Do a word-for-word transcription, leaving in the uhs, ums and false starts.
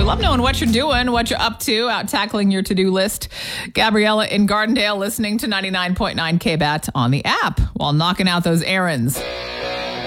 love knowing what you're doing, what you're up to, out tackling your to-do list. Gabriella in Gardendale listening to ninety-nine point nine K B A T on the app while knocking out those errands.